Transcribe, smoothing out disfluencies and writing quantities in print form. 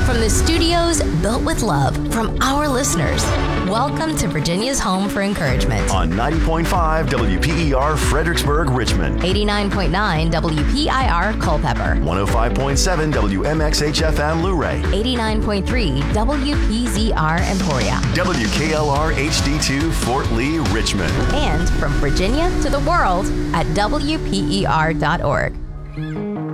From the studios built with love from our listeners, welcome to Virginia's home for encouragement. On 90.5 WPER Fredericksburg, Richmond. 89.9 WPIR Culpeper. 105.7 WMXHFM Luray. 89.3 WPZR Emporia. WKLR HD2 Fort Lee, Richmond. And from Virginia to the world at WPER.org.